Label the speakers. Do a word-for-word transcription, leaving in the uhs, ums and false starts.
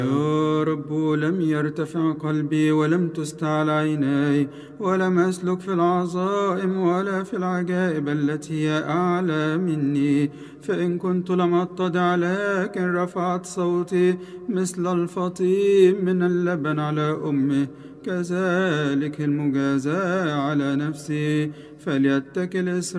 Speaker 1: يا رب لم يرتفع قلبي ولم تستعل عيناي، ولم أسلك في العظائم ولا في العجائب التي هي أعلى مني. فإن كنت لم أتضع لكن رفعت صوتي مثل الفطيم من اللبن على أمه، كذلك المجازاة على نفسي. فليتكل إسرائيل